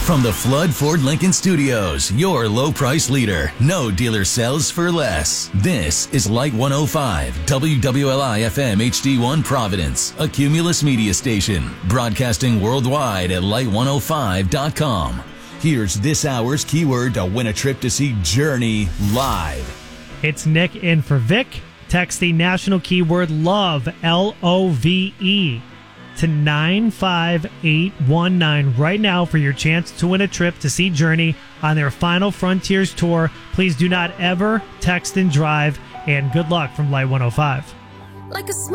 From the Flood Ford Lincoln Studios, your low price leader. No dealer sells for less. This is Light 105, WWLI FM HD1 Providence, a Cumulus media station, broadcasting worldwide at light105.com. Here's this hour's keyword to win a trip to see Journey live. It's Nick in for Vic. Text the national keyword LOVE, LOVE, to 95819 right now for your chance to win a trip to see Journey on their Final Frontiers tour. Please do not ever text and drive, and good luck from Light 105. Like a